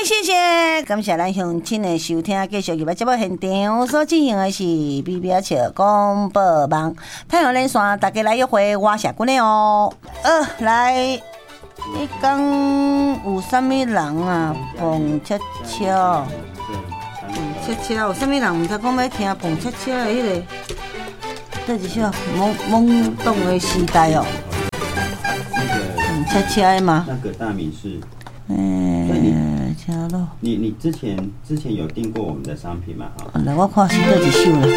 谢谢，感谢咱乡亲的收听，继续入来节目现场所进行的是比表笑广播网，太阳连线，大家来约会，我社群的哦。来，你讲有啥物人啊？蹦恰恰，蹦恰恰，有啥物人毋知讲要听蹦恰恰的迄个？这是啥？懵懂的时代哦。蹦恰恰的吗？ 那个大米是。你之前有订过我们的商品吗？哈， 来，我看是哪一首了。